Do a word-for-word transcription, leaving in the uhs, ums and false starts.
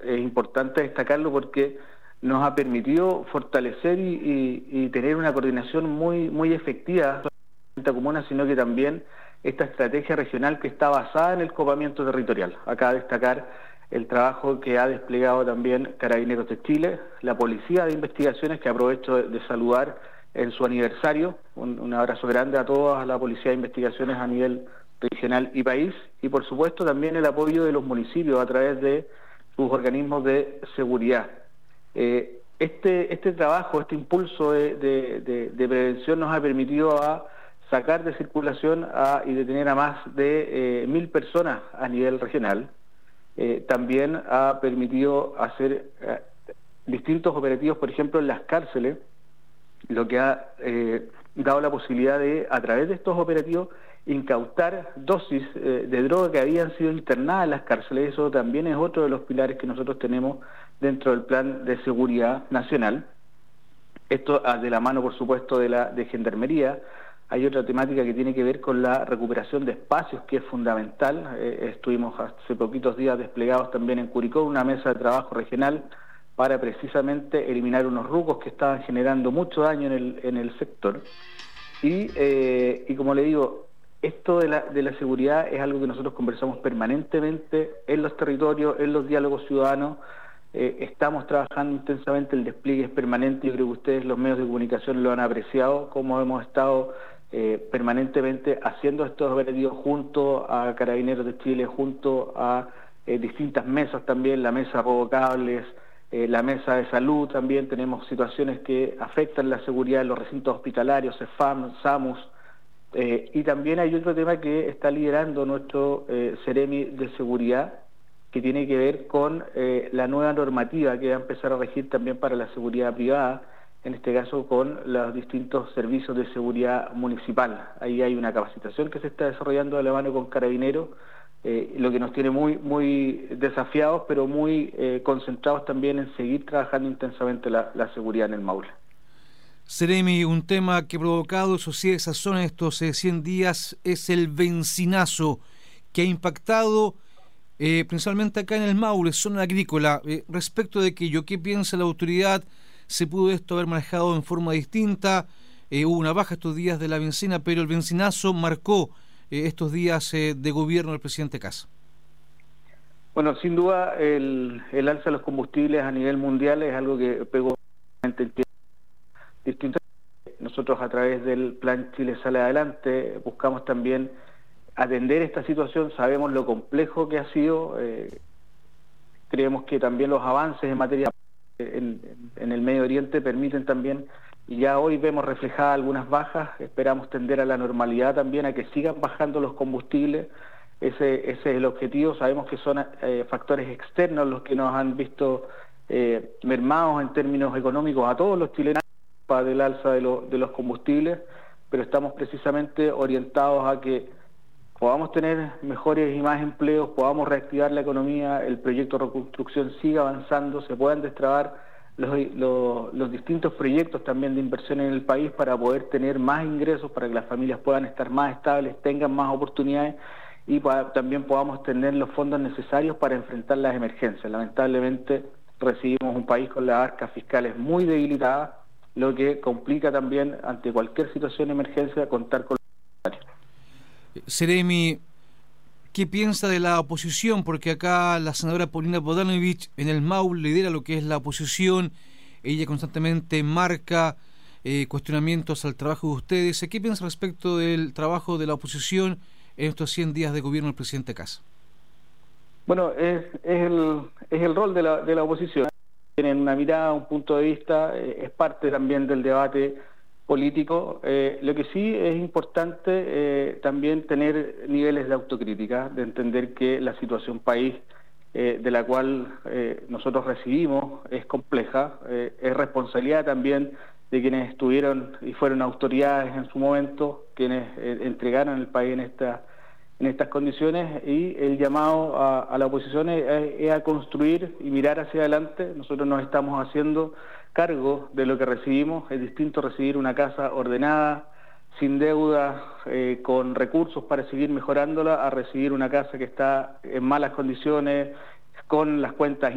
es importante destacarlo porque nos ha permitido fortalecer y, y, y tener una coordinación muy, muy efectiva en esta comuna, sino que también esta estrategia regional que está basada en el copamiento territorial. Acá destacar el trabajo que ha desplegado también Carabineros de Chile, la Policía de Investigaciones, que aprovecho de, de saludar en su aniversario. Un, un abrazo grande a toda la Policía de Investigaciones a nivel regional y país, y por supuesto también el apoyo de los municipios a través de sus organismos de seguridad. Eh, este, este trabajo, este impulso de, de, de, de prevención nos ha permitido a sacar de circulación a, y detener a más de eh, mil personas a nivel regional. Eh, también ha permitido hacer eh, distintos operativos, por ejemplo, en las cárceles, lo que ha eh, dado la posibilidad de, a través de estos operativos, incautar dosis eh, de droga que habían sido internadas en las cárceles. Eso también es otro de los pilares que nosotros tenemos dentro del Plan de Seguridad Nacional. Esto de la mano, por supuesto, de la de Gendarmería. Hay otra temática que tiene que ver con la recuperación de espacios, que es fundamental. Eh, estuvimos hace poquitos días desplegados también en Curicó, una mesa de trabajo regional para precisamente eliminar unos rucos que estaban generando mucho daño en el, en el sector. Y, eh, y como le digo, esto de la, de la seguridad es algo que nosotros conversamos permanentemente en los territorios, en los diálogos ciudadanos. Eh, estamos trabajando intensamente, el despliegue es permanente. Yo creo que ustedes, los medios de comunicación, lo han apreciado, como hemos estado eh, permanentemente haciendo estos operativos junto a Carabineros de Chile, junto a eh, distintas mesas también, la mesa Robocables, eh, la mesa de salud también. Tenemos situaciones que afectan la seguridad en los recintos hospitalarios, CEFAM, SAMUS, eh, y también hay otro tema que está liderando nuestro eh, Ceremi de Seguridad, que tiene que ver con eh, la nueva normativa que va a empezar a regir también para la seguridad privada, en este caso con los distintos servicios de seguridad municipal. Ahí hay una capacitación que se está desarrollando de la mano con Carabineros, eh, lo que nos tiene muy, muy desafiados, pero muy eh, concentrados también en seguir trabajando intensamente la, la seguridad en el Maule. Ceremi, un tema que ha provocado, eso sí, esa zona estos eh, cien días, es el bencinazo, que ha impactado Eh, principalmente acá en el Maule, zona agrícola. Eh, respecto de aquello, ¿qué piensa la autoridad? ¿Se pudo esto haber manejado en forma distinta? Eh, hubo una baja estos días de la bencina, pero el bencinazo marcó eh, estos días eh, de gobierno del presidente Kast. Bueno, sin duda el, el alza de los combustibles a nivel mundial es algo que pegó distinto. Nosotros, a través del Plan Chile Sale Adelante, buscamos también atender esta situación. Sabemos lo complejo que ha sido, eh, creemos que también los avances en materia en, en el Medio Oriente permiten también, y ya hoy vemos reflejadas algunas bajas. Esperamos tender a la normalidad también, a que sigan bajando los combustibles. Ese, ese es el objetivo. Sabemos que son eh, factores externos los que nos han visto eh, mermados en términos económicos a todos los chilenos del alza de, lo, de los combustibles, pero estamos precisamente orientados a que podamos tener mejores y más empleos, podamos reactivar la economía, el proyecto de reconstrucción siga avanzando, se puedan destrabar los, los, los distintos proyectos también de inversión en el país para poder tener más ingresos, para que las familias puedan estar más estables, tengan más oportunidades y para, también podamos tener los fondos necesarios para enfrentar las emergencias. Lamentablemente recibimos un país con las arcas fiscales muy debilitadas, lo que complica también ante cualquier situación de emergencia contar con los necesarios. Ceremi, ¿qué piensa de la oposición? Porque acá la senadora Paulina Bodanovich en el Maule lidera lo que es la oposición. Ella constantemente marca eh, cuestionamientos al trabajo de ustedes. ¿Qué piensa respecto del trabajo de la oposición en estos cien días de gobierno del presidente Kast? Bueno, es, es, el, es el rol de la, de la oposición. Tienen una mirada, un punto de vista, eh, es parte también del debate político. Eh, lo que sí es importante eh, también tener niveles de autocrítica, de entender que la situación país eh, de la cual eh, nosotros recibimos es compleja, eh, es responsabilidad también de quienes estuvieron y fueron autoridades en su momento, quienes eh, entregaron el país en esta en estas condiciones, y el llamado a, a la oposición es, es a construir y mirar hacia adelante. Nosotros nos estamos haciendo cargo de lo que recibimos. Es distinto recibir una casa ordenada, sin deuda, eh, con recursos para seguir mejorándola, a recibir una casa que está en malas condiciones, con las cuentas